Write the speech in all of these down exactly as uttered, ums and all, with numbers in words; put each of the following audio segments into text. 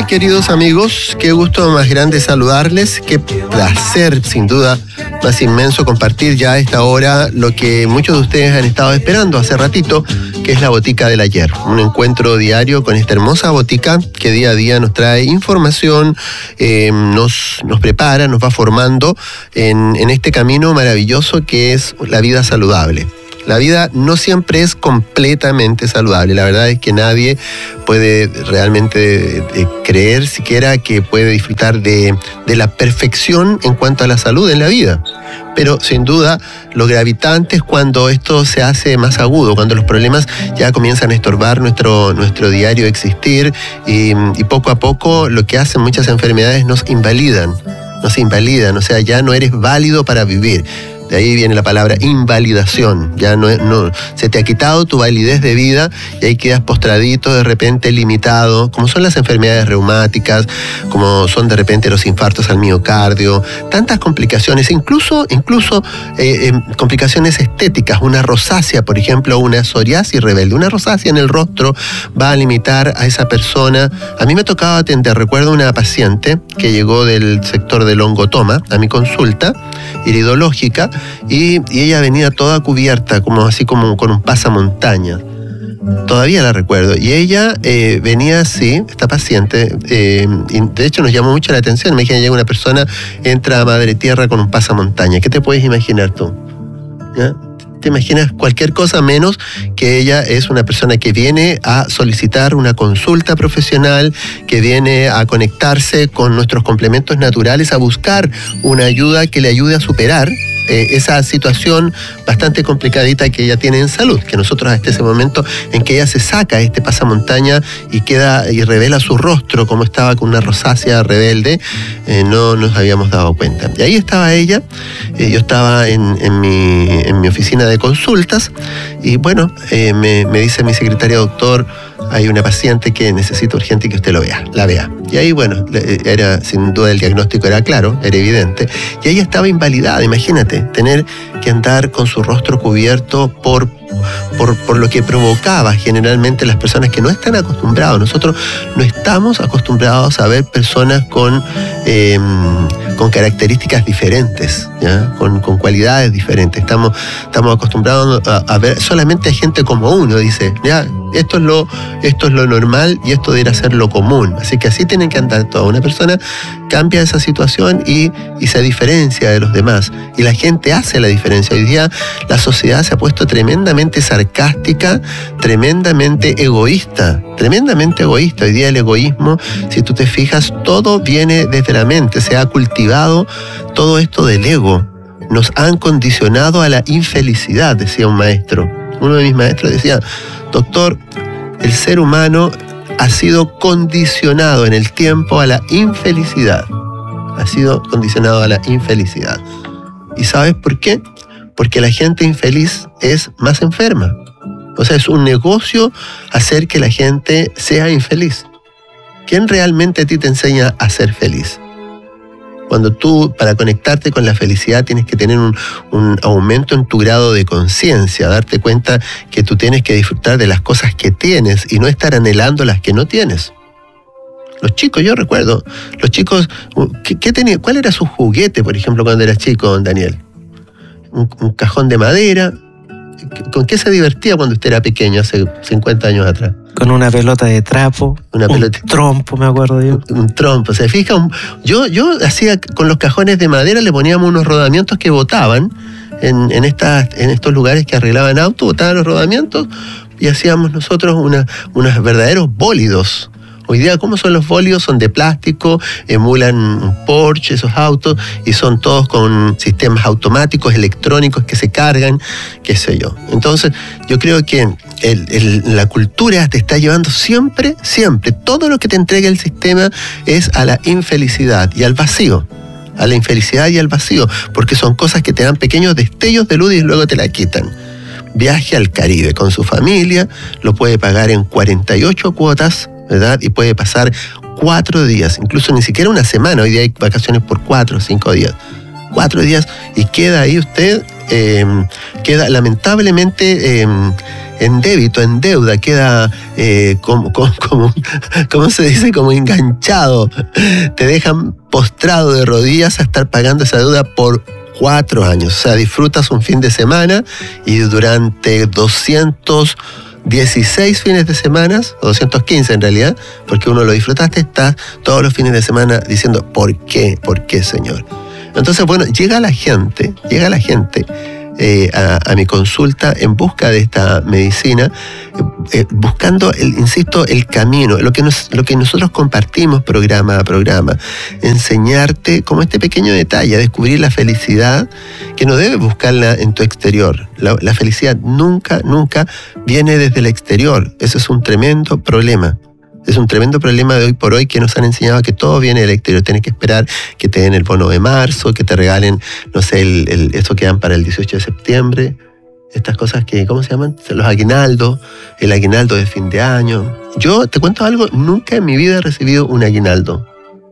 tal, queridos amigos? Qué gusto más grande saludarles, qué placer, sin duda, más inmenso compartir ya a esta hora lo que muchos de ustedes han estado esperando hace ratito, que es la Botica del Ayer. Un encuentro diario con esta hermosa botica que día a día nos trae información, eh, nos, nos prepara, nos va formando en, en este camino maravilloso que es la vida saludable. La vida no siempre es completamente saludable. La verdad es que nadie puede realmente eh, creer siquiera que puede disfrutar de, de la perfección en cuanto a la salud en la vida. Pero sin duda lo gravitante es cuando esto se hace más agudo, cuando los problemas ya comienzan a estorbar nuestro, nuestro diario existir y, y poco a poco lo que hacen muchas enfermedades nos invalidan, nos invalidan, o sea, ya no eres válido para vivir. De ahí viene la palabra invalidación. Ya no, no se te ha quitado tu validez de vida y ahí quedas postradito, de repente limitado, como son las enfermedades reumáticas, como son de repente los infartos al miocardio, tantas complicaciones, incluso, incluso eh, eh, complicaciones estéticas. Una rosácea, por ejemplo, una psoriasis rebelde. Una rosácea en el rostro va a limitar a esa persona. A mí me tocaba atender, recuerdo una paciente que llegó del sector del hongotoma a mi consulta iridológica. Y, y ella venía toda cubierta, como así como con un pasamontañas. Todavía la recuerdo. Y ella eh, venía así, esta paciente, eh, y de hecho nos llamó mucho la atención. Me dijeron, llega una persona, entra a Madre Tierra con un pasamontañas. ¿Qué te puedes imaginar tú? ¿Ya? ¿Te imaginas cualquier cosa menos que ella es una persona que viene a solicitar una consulta profesional, que viene a conectarse con nuestros complementos naturales, a buscar una ayuda que le ayude a superar Eh, esa situación bastante complicadita que ella tiene en salud, que nosotros hasta ese momento en que ella se saca este pasamontaña y queda y revela su rostro como estaba con una rosácea rebelde, eh, no nos habíamos dado cuenta. Y ahí estaba ella, eh, yo estaba en, en, mi, en mi oficina de consultas y bueno, eh, me, me dice mi secretaria, doctor, hay una paciente que necesita urgente que usted lo vea, la vea. Y ahí, bueno, era, sin duda el diagnóstico era claro, era evidente. Y ella estaba invalidada, imagínate, tener que andar con su rostro cubierto por, por, por lo que provocaba generalmente las personas que no están acostumbrados. Nosotros no estamos acostumbrados a ver personas con, eh, con características diferentes, ¿ya? Con, con cualidades diferentes. Estamos, estamos acostumbrados a, a ver solamente a gente como uno, dice, ya. Esto es, lo, esto es lo normal y esto debería ser lo común. Así que así tienen que andar toda. Una persona cambia esa situación y, y se diferencia de los demás. Y la gente hace la diferencia. Hoy día la sociedad se ha puesto tremendamente sarcástica, tremendamente egoísta. Tremendamente egoísta. Hoy día el egoísmo, si tú te fijas, todo viene desde la mente. Se ha cultivado todo esto del ego. Nos han condicionado a la infelicidad, decía un maestro. Uno de mis maestros decía, doctor, el ser humano ha sido condicionado en el tiempo a la infelicidad. Ha sido condicionado a la infelicidad. ¿Y sabes por qué? Porque la gente infeliz es más enferma. O sea, es un negocio hacer que la gente sea infeliz. ¿Quién realmente a ti te enseña a ser feliz? Cuando tú, para conectarte con la felicidad, tienes que tener un, un aumento en tu grado de conciencia, darte cuenta que tú tienes que disfrutar de las cosas que tienes y no estar anhelando las que no tienes. Los chicos, yo recuerdo, los chicos, ¿qué, qué tenía, ¿cuál era su juguete, por ejemplo, cuando eras chico, don Daniel? Un, un cajón de madera. ¿Con qué se divertía cuando usted era pequeño, hace cincuenta años atrás? Con una pelota de trapo, una un pelota, trompo, me acuerdo yo. Un, un trompo, se fija, un, yo, yo hacía con los cajones de madera, le poníamos unos rodamientos que botaban en, en, estas, en estos lugares que arreglaban autos, botaban los rodamientos y hacíamos nosotros una, unos verdaderos bólidos. Hoy día, ¿cómo son los bólidos? Son de plástico, emulan un Porsche, esos autos, y son todos con sistemas automáticos, electrónicos que se cargan, qué sé yo. Entonces, yo creo que el, el, la cultura te está llevando siempre, siempre, todo lo que te entrega el sistema es a la infelicidad y al vacío. A la infelicidad y al vacío, porque son cosas que te dan pequeños destellos de luz y luego te la quitan. Viaje al Caribe con su familia, lo puede pagar en cuarenta y ocho cuotas, ¿verdad? Y puede pasar cuatro días, incluso ni siquiera una semana. Hoy día hay vacaciones por cuatro o cinco días. Cuatro días y queda ahí usted eh, queda lamentablemente eh, en débito, en deuda, queda eh, como, como, como, ¿cómo se dice? Como enganchado. Te dejan postrado de rodillas a estar pagando esa deuda por cuatro años. O sea, disfrutas un fin de semana y durante doscientos dieciséis fines de semana, o doscientos quince en realidad, porque uno lo disfrutaste, estás todos los fines de semana diciendo, ¿por qué? ¿Por qué, Señor? Entonces, bueno, llega la gente, llega la gente eh, a, a mi consulta en busca de esta medicina, eh, buscando, el, insisto, el camino, lo que, nos, lo que nosotros compartimos programa a programa, enseñarte como este pequeño detalle, a descubrir la felicidad, que no debes buscarla en tu exterior. La, la felicidad nunca, nunca viene desde el exterior. Eso es un tremendo problema. Es un tremendo problema de hoy por hoy, que nos han enseñado que todo viene del exterior. Tienes que esperar que te den el bono de marzo, que te regalen, no sé, el, el, eso que dan para el dieciocho de septiembre. Estas cosas que, ¿cómo se llaman? Los aguinaldos, el aguinaldo de fin de año. Yo, te cuento algo, nunca en mi vida he recibido un aguinaldo.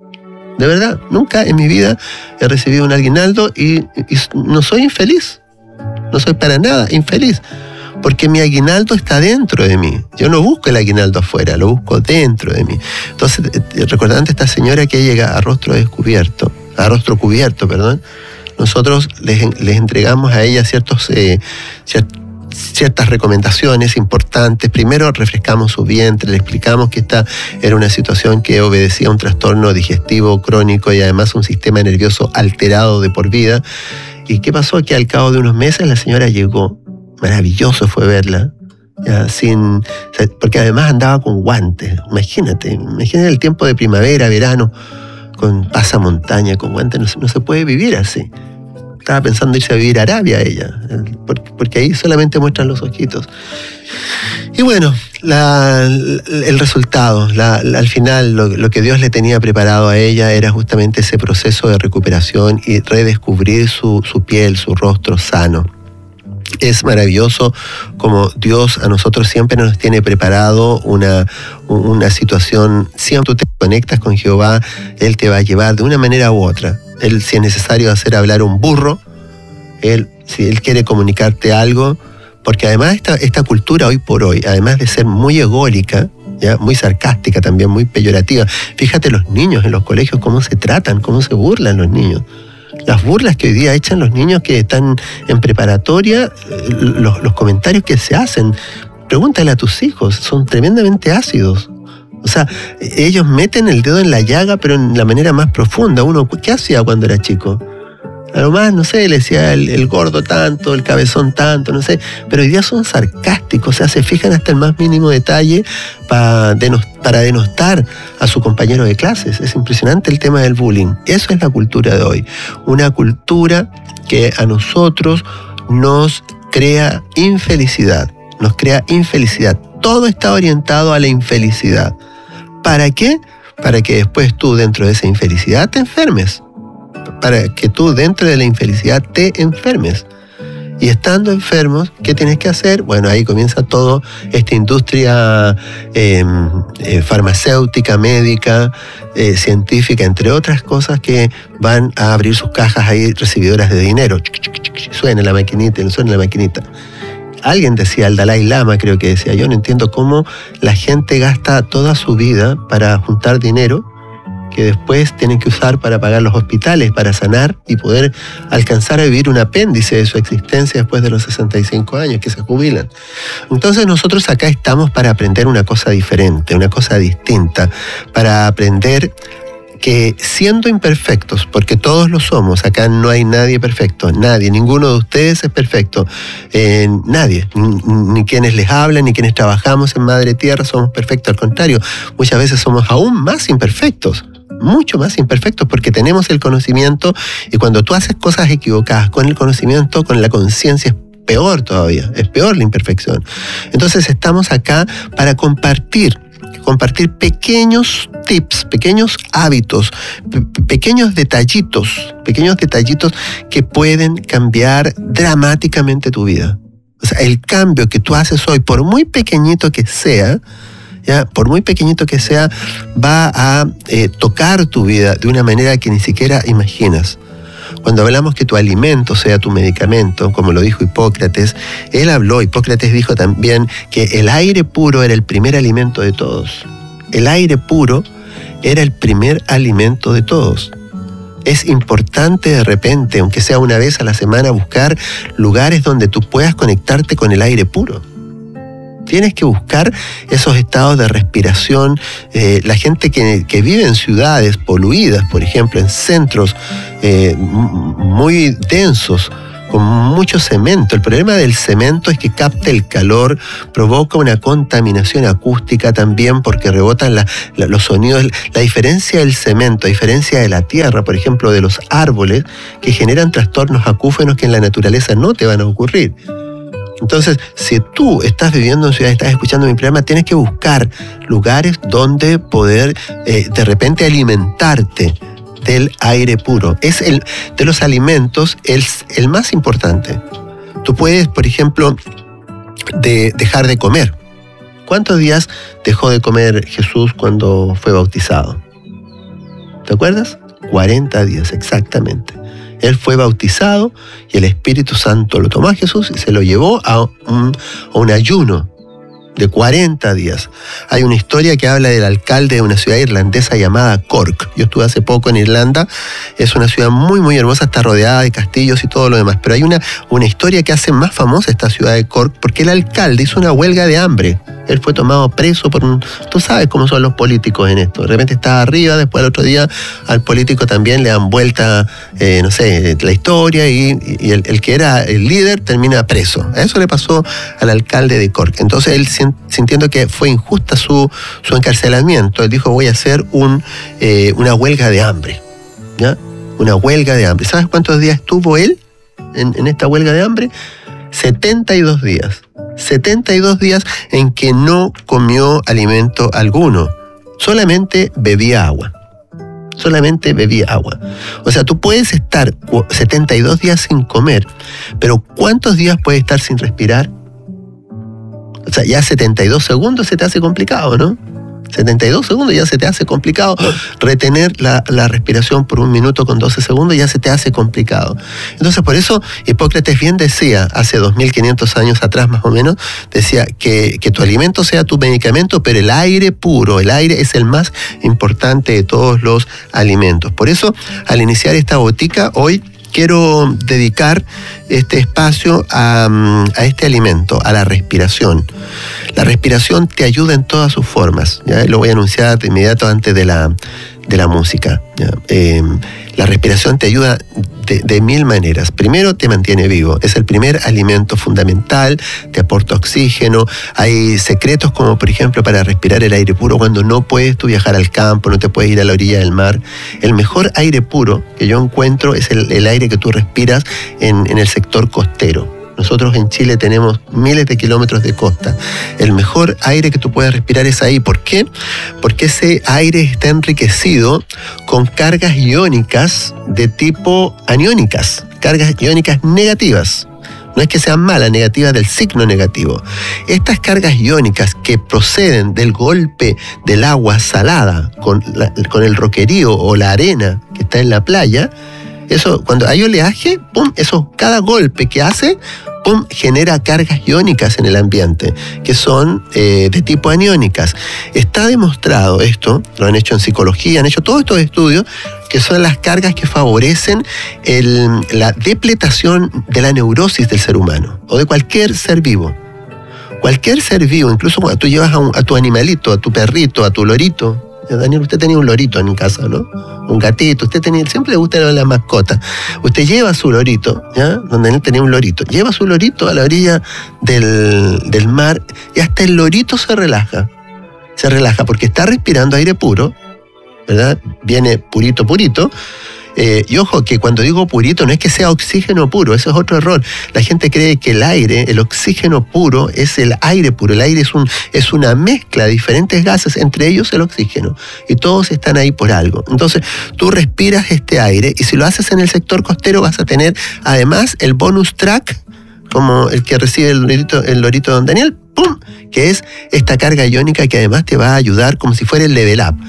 De verdad, nunca en mi vida he recibido un aguinaldo y, y no soy infeliz. No soy para nada infeliz. Porque mi aguinaldo está dentro de mí. Yo no busco el aguinaldo afuera, lo busco dentro de mí. Entonces, recordando a esta señora que llega a rostro descubierto, a rostro cubierto, perdón, nosotros les, les entregamos a ella ciertos, eh, ciert, ciertas recomendaciones importantes. Primero, refrescamos su vientre, le explicamos que esta era una situación que obedecía a un trastorno digestivo crónico y además un sistema nervioso alterado de por vida. ¿Y qué pasó? Que al cabo de unos meses la señora llegó. Maravilloso fue verla, ya, sin, porque además andaba con guantes. Imagínate, imagínate el tiempo de primavera, verano, con pasamontaña, con guantes, no, no se puede vivir así. Estaba pensando irse a vivir a Arabia ella, porque, porque ahí solamente muestran los ojitos. Y bueno, la, el resultado, la, la, al final lo, lo que Dios le tenía preparado a ella era justamente ese proceso de recuperación y redescubrir su, su piel, su rostro sano. Es maravilloso como Dios a nosotros siempre nos tiene preparado una, una situación. Siempre tú te conectas con Jehová, Él te va a llevar de una manera u otra. Él, si es necesario hacer hablar un burro, Él, si Él quiere comunicarte algo, porque además esta, esta cultura hoy por hoy, además de ser muy ególica, ¿ya? Muy sarcástica también, muy peyorativa. Fíjate los niños en los colegios, cómo se tratan, cómo se burlan los niños. Las burlas que hoy día echan los niños que están en preparatoria, los, los comentarios que se hacen, pregúntale a tus hijos, son tremendamente ácidos. O sea, ellos meten el dedo en la llaga, pero en la manera más profunda. Uno, ¿qué hacía cuando era chico? A lo más, no sé, le decía el, el gordo tanto, el cabezón tanto, no sé. Pero hoy día son sarcásticos, o sea, se fijan hasta el más mínimo detalle para, denos, para denostar a su compañero de clases. Es impresionante el tema del bullying. Eso es la cultura de hoy. Una cultura que a nosotros nos crea infelicidad. Nos crea infelicidad. Todo está orientado a la infelicidad. ¿Para qué? Para que después tú, dentro de esa infelicidad, te enfermes. Para que tú dentro de la infelicidad te enfermes. Y estando enfermos, ¿qué tienes que hacer? Bueno, ahí comienza toda esta industria eh, eh, farmacéutica, médica, eh, científica, entre otras cosas, que van a abrir sus cajas ahí recibidoras de dinero. Suena la maquinita, suena la maquinita. Alguien decía, el Dalai Lama creo que decía, yo no entiendo cómo la gente gasta toda su vida para juntar dinero que después tienen que usar para pagar los hospitales, para sanar y poder alcanzar a vivir un apéndice de su existencia después de los sesenta y cinco años que se jubilan. Entonces nosotros acá estamos para aprender una cosa diferente, una cosa distinta, para aprender que siendo imperfectos, porque todos lo somos, acá no hay nadie perfecto, nadie, ninguno de ustedes es perfecto, eh, nadie, ni, ni quienes les hablan, ni quienes trabajamos en Madre Tierra somos perfectos, al contrario, muchas veces somos aún más imperfectos, mucho más imperfectos, porque tenemos el conocimiento, y cuando tú haces cosas equivocadas con el conocimiento, con la conciencia, es peor todavía, es peor la imperfección. Entonces estamos acá para compartir, compartir pequeños tips, pequeños hábitos, pe- pequeños detallitos, pequeños detallitos que pueden cambiar dramáticamente tu vida. O sea, el cambio que tú haces hoy, por muy pequeñito que sea, ¿ya? Por muy pequeñito que sea, va a eh, tocar tu vida de una manera que ni siquiera imaginas. Cuando hablamos que tu alimento sea tu medicamento, como lo dijo Hipócrates, él habló, Hipócrates dijo también que el aire puro era el primer alimento de todos. El aire puro era el primer alimento de todos. Es importante de repente, aunque sea una vez a la semana, buscar lugares donde tú puedas conectarte con el aire puro. Tienes que buscar esos estados de respiración. Eh, la gente que, que vive en ciudades poluidas, por ejemplo, en centros eh, muy densos, con mucho cemento. El problema del cemento es que capta el calor, provoca una contaminación acústica también porque rebotan la, la, los sonidos. La diferencia del cemento, a diferencia de la tierra, por ejemplo, de los árboles, que generan trastornos acúfenos que en la naturaleza no te van a ocurrir. Entonces, si tú estás viviendo en ciudad, estás escuchando mi programa, tienes que buscar lugares donde poder eh, de repente alimentarte del aire puro. Es el de los alimentos el, el más importante. Tú puedes, por ejemplo, de, dejar de comer. ¿Cuántos días dejó de comer Jesús cuando fue bautizado? ¿Te acuerdas? cuarenta días, exactamente. Él fue bautizado y el Espíritu Santo lo tomó a Jesús y se lo llevó a un, a un ayuno de cuarenta días. Hay una historia que habla del alcalde de una ciudad irlandesa llamada Cork. Yo estuve hace poco en Irlanda. Es una ciudad muy, muy hermosa, está rodeada de castillos y todo lo demás. Pero hay una, una historia que hace más famosa esta ciudad de Cork porque el alcalde hizo una huelga de hambre. Él fue tomado preso por un... Tú sabes cómo son los políticos en esto. De repente está arriba, después al otro día al político también le dan vuelta, eh, no sé, la historia y, y el, el que era el líder termina preso. A eso le pasó al alcalde de Cork. Entonces él, sintiendo que fue injusta su, su encarcelamiento, él dijo, voy a hacer un, eh, una huelga de hambre. ¿Ya? Una huelga de hambre. ¿Sabes cuántos días estuvo él en, en esta huelga de hambre? setenta y dos días. setenta y dos días en que no comió alimento alguno. Solamente bebía agua. Solamente bebía agua. O sea, tú puedes estar setenta y dos días sin comer, pero ¿cuántos días puedes estar sin respirar? O sea, ya setenta y dos segundos se te hace complicado, ¿no? setenta y dos segundos ya se te hace complicado. Retener la, la respiración por un minuto con doce segundos ya se te hace complicado. Entonces, por eso Hipócrates bien decía, hace dos mil quinientos años atrás más o menos, decía que, que tu alimento sea tu medicamento, pero el aire puro, el aire es el más importante de todos los alimentos. Por eso, al iniciar esta botica, hoy quiero dedicar este espacio a, a este alimento, a la respiración. La respiración te ayuda en todas sus formas. ¿Ya? Lo voy a anunciar de inmediato antes de la, de la música. ¿Ya? Eh, la respiración te ayuda de, de mil maneras. Primero, te mantiene vivo. Es el primer alimento fundamental, te aporta oxígeno. Hay secretos como, por ejemplo, para respirar el aire puro cuando no puedes tú viajar al campo, no te puedes ir a la orilla del mar. El mejor aire puro que yo encuentro es el, el aire que tú respiras en, en el sector costero. Nosotros en Chile tenemos miles de kilómetros de costa. El mejor aire que tú puedes respirar es ahí. ¿Por qué? Porque ese aire está enriquecido con cargas iónicas de tipo aniónicas, cargas iónicas negativas. No es que sean malas, negativas del signo negativo. Estas cargas iónicas que proceden del golpe del agua salada con, la, con el roquerío o la arena que está en la playa, eso, cuando hay oleaje, pum, eso, cada golpe que hace, pum, genera cargas iónicas en el ambiente, que son eh, de tipo aniónicas. Está demostrado esto, lo han hecho en psicología, han hecho todos estos estudios, que son las cargas que favorecen el, la depletación de la neurosis del ser humano, o de cualquier ser vivo. Cualquier ser vivo, incluso cuando tú llevas a, un, a tu animalito, a tu perrito, a tu lorito. Daniel, usted tenía un lorito en casa, ¿no? Un gatito, usted tenía, siempre le gustan las mascotas. Usted lleva su lorito, ¿ya? Donde él tenía un lorito, lleva su lorito a la orilla del, del mar y hasta el lorito se relaja. Se relaja porque está respirando aire puro, ¿verdad? Viene purito, purito. Eh, y ojo, que cuando digo purito no es que sea oxígeno puro, ese es otro error. La gente cree que el aire, el oxígeno puro, es el aire puro. El aire es, un, es una mezcla de diferentes gases, entre ellos el oxígeno. Y todos están ahí por algo. Entonces, tú respiras este aire y si lo haces en el sector costero vas a tener además el bonus track, como el que recibe el lorito, el lorito de Don Daniel, ¡pum!, que es esta carga iónica que además te va a ayudar como si fuera el level up.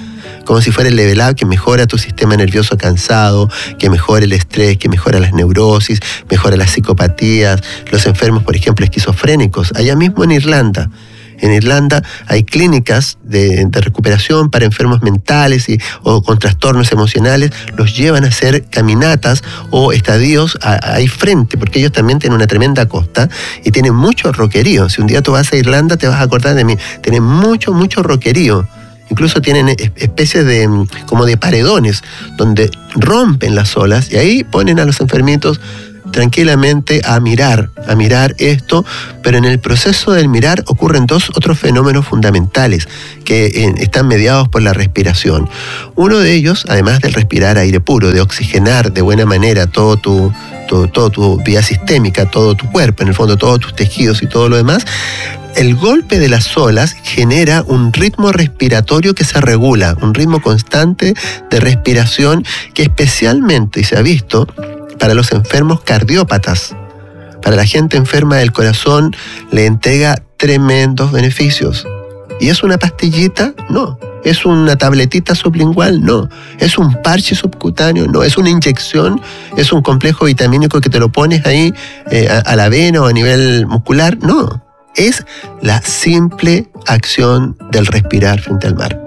como si fuera el level up que mejora tu sistema nervioso cansado, que mejora el estrés, que mejora las neurosis, mejora las psicopatías, los enfermos, por ejemplo, esquizofrénicos. Allá mismo en Irlanda, En Irlanda hay clínicas de, de recuperación para enfermos mentales y, o con trastornos emocionales, los llevan a hacer caminatas o estadios a, ahí frente, porque ellos también tienen una tremenda costa y tienen mucho roquerío. Si un día tú vas a Irlanda te vas a acordar de mí, tienen mucho, mucho roquerío. Incluso tienen especies de, como de paredones, donde rompen las olas y ahí ponen a los enfermitos tranquilamente a mirar, a mirar esto, pero en el proceso del mirar ocurren dos otros fenómenos fundamentales que eh, están mediados por la respiración. Uno de ellos, además del respirar aire puro, de oxigenar de buena manera todo tu, todo, todo tu vía sistémica, todo tu cuerpo, en el fondo todos tus tejidos y todo lo demás, el golpe de las olas genera un ritmo respiratorio que se regula, un ritmo constante de respiración que especialmente, y se ha visto, para los enfermos cardiópatas, para la gente enferma del corazón, le entrega tremendos beneficios. ¿Y es una pastillita? No. ¿Es una tabletita sublingual? No. ¿Es un parche subcutáneo? No. ¿Es una inyección? ¿Es un complejo vitamínico que te lo pones ahí eh, a, a la vena o a nivel muscular? No. Es la simple acción del respirar frente al mar.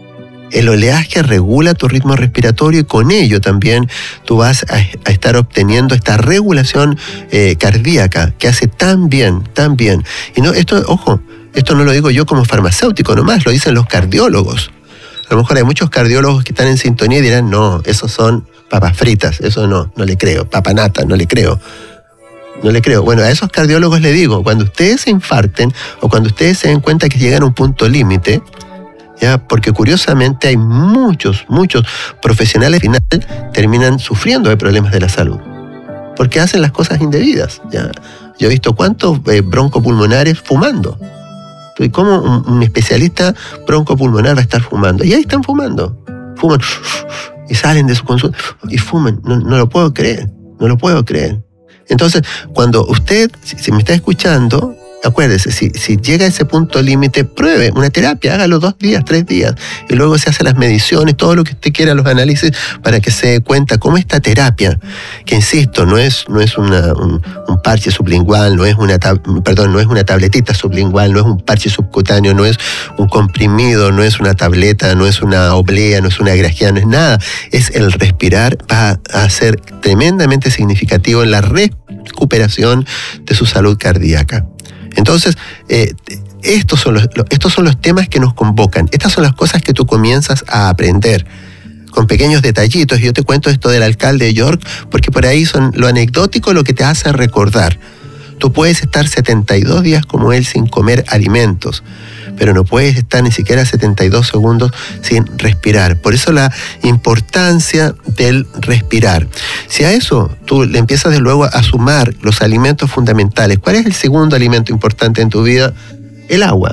El oleaje regula tu ritmo respiratorio y con ello también tú vas a, a estar obteniendo esta regulación eh, cardíaca que hace tan bien, tan bien. Y no, esto, ojo, esto no lo digo yo como farmacéutico nomás, lo dicen los cardiólogos. A lo mejor hay muchos cardiólogos que están en sintonía y dirán, no, esos son papas fritas, eso no, no le creo, papanata, no le creo. No le creo. Bueno, a esos cardiólogos le digo, cuando ustedes se infarten o cuando ustedes se den cuenta que llegan a un punto límite, ¿ya? Porque curiosamente hay muchos, muchos profesionales al final terminan sufriendo de problemas de la salud, porque hacen las cosas indebidas, ¿ya? Yo he visto cuántos eh, broncopulmonares fumando. ¿Y cómo un, un especialista broncopulmonar va a estar fumando? Y ahí están fumando. Fuman y salen de su consulta y fuman. No, no lo puedo creer, no lo puedo creer. Entonces, cuando usted, si, si me está escuchando, acuérdese, si, si llega a ese punto límite, pruebe una terapia, hágalo dos días, tres días, y luego se hace las mediciones, todo lo que usted quiera, los análisis, para que se dé cuenta cómo esta terapia, que insisto, no es, no es una, un, un parche sublingual, no es una tab, perdón, no es una tabletita sublingual, no es un parche subcutáneo, no es un comprimido, no es una tableta, no es una oblea, no es una grajea, no es nada. Es el respirar, va a ser tremendamente significativo en la recuperación de su salud cardíaca. Entonces, eh, estos son los, estos son los temas que nos convocan. Estas son las cosas que tú comienzas a aprender con pequeños detallitos. Yo te cuento esto del alcalde de York porque por ahí son lo anecdótico lo que te hace recordar. Tú puedes estar setenta y dos días como él sin comer alimentos, pero no puedes estar ni siquiera setenta y dos segundos sin respirar. Por eso la importancia del respirar. Si a eso tú le empiezas de luego a sumar los alimentos fundamentales, ¿cuál es el segundo alimento importante en tu vida? El agua.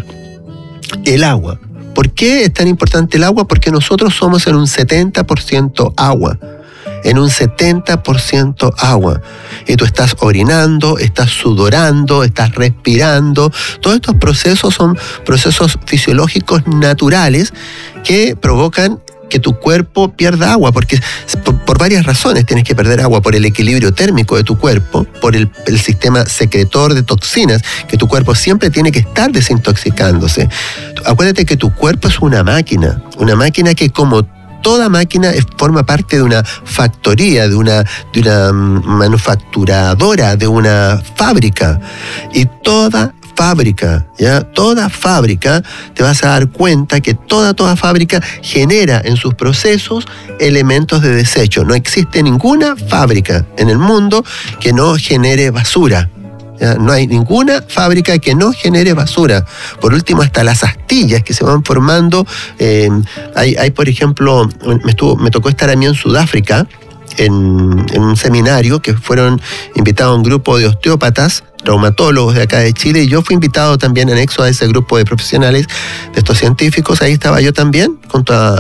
El agua. ¿Por qué es tan importante el agua? Porque nosotros somos en un setenta por ciento agua. En un setenta por ciento agua. Y tú estás orinando, estás sudorando, estás respirando. Todos estos procesos son procesos fisiológicos naturales que provocan que tu cuerpo pierda agua, porque por, por varias razones tienes que perder agua, por el equilibrio térmico de tu cuerpo, por el, el sistema secretor de toxinas, que tu cuerpo siempre tiene que estar desintoxicándose. Acuérdate que tu cuerpo es una máquina, una máquina que como toda máquina forma parte de una factoría, de una, de una manufacturadora, de una fábrica. Y toda fábrica, ¿ya? Toda fábrica, te vas a dar cuenta que toda, toda fábrica genera en sus procesos elementos de desecho. No existe ninguna fábrica en el mundo que no genere basura. ¿Ya? No hay ninguna fábrica que no genere basura. Por último, hasta las astillas que se van formando. Eh, hay, hay, por ejemplo, me, estuvo, me tocó estar a mí en Sudáfrica, en, en un seminario que fueron invitados a un grupo de osteópatas, traumatólogos de acá de Chile, y yo fui invitado también anexo a ese grupo de profesionales, de estos científicos. Ahí estaba yo también, junto a,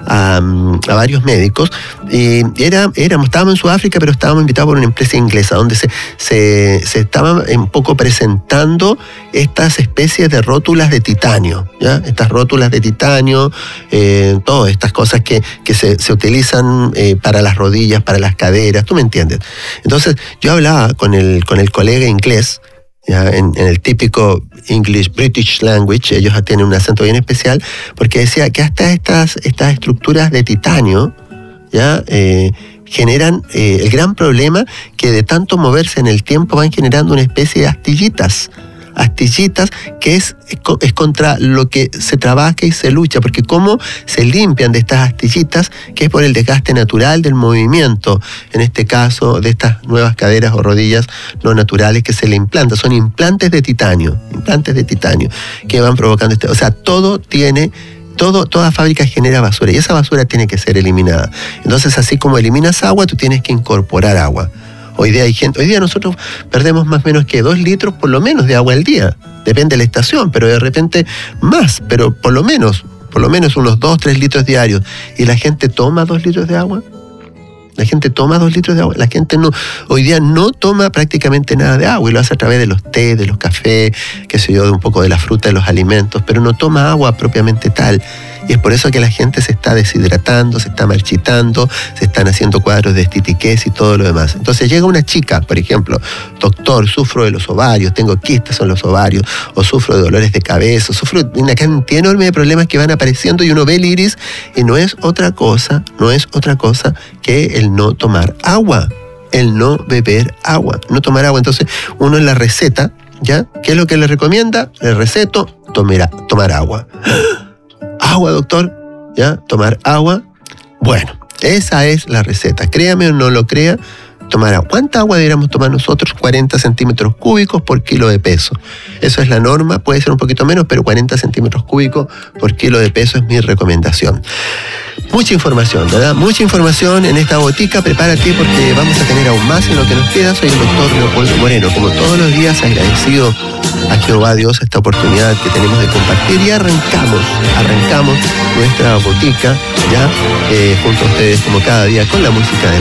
a, a varios médicos. Y era, éramos, estábamos en Sudáfrica, pero estábamos invitados por una empresa inglesa, donde se, se, se estaban un poco presentando estas especies de rótulas de titanio, ¿ya? Estas rótulas de titanio, eh, todas estas cosas que, que se, se utilizan eh, para las rodillas, para las caderas, tú me entiendes. Entonces, yo hablaba con el, con el colega inglés, ¿ya? En, en el típico English British language, ellos tienen un acento bien especial, porque decía que hasta estas, estas estructuras de titanio, ¿ya? Eh, generan eh, el gran problema que de tanto moverse en el tiempo van generando una especie de astillitas, astillitas que es, es contra lo que se trabaja y se lucha, porque cómo se limpian de estas astillitas, que es por el desgaste natural del movimiento, en este caso de estas nuevas caderas o rodillas no naturales que se le implantan, son implantes de titanio, implantes de titanio que van provocando este, o sea, todo tiene Todo, toda fábrica genera basura y esa basura tiene que ser eliminada. Entonces, así como eliminas agua, tú tienes que incorporar agua. Hoy día hay gente, hoy día nosotros perdemos más o menos que dos litros por lo menos de agua al día. Depende de la estación, pero de repente más, pero por lo menos, por lo menos unos dos, tres litros diarios. ¿Y la gente toma dos litros de agua? La gente toma dos litros de agua. La gente no, hoy día no toma prácticamente nada de agua y lo hace a través de los tés, de los cafés, qué sé yo, de un poco de la fruta, de los alimentos, pero no toma agua propiamente tal. Y es por eso que la gente se está deshidratando, se está marchitando, se están haciendo cuadros de estitiquez y todo lo demás. Entonces llega una chica, por ejemplo, doctor, sufro de los ovarios, tengo quistes en los ovarios, o sufro de dolores de cabeza, o sufro de una cantidad enorme de problemas que van apareciendo y uno ve el iris y no es otra cosa, no es otra cosa que el no tomar agua, el no beber agua, no tomar agua. Entonces uno en la receta, ¿ya? ¿Qué es lo que le recomienda? Le receto, tomar, tomar agua. Agua, doctor, ¿ya? Tomar agua. Bueno, esa es la receta. Créame o no lo crea, tomar agua. ¿Cuánta agua deberíamos tomar nosotros? cuarenta centímetros cúbicos por kilo de peso. Eso es la norma, puede ser un poquito menos, pero cuarenta centímetros cúbicos por kilo de peso es mi recomendación. Mucha información, ¿verdad? Mucha información en esta botica. Prepárate porque vamos a tener aún más en lo que nos queda. Soy el doctor Leopoldo Moreno. Como todos los días, agradecido a Jehová Dios esta oportunidad que tenemos de compartir y arrancamos, arrancamos nuestra botica, ya, eh, junto a ustedes como cada día con la música de la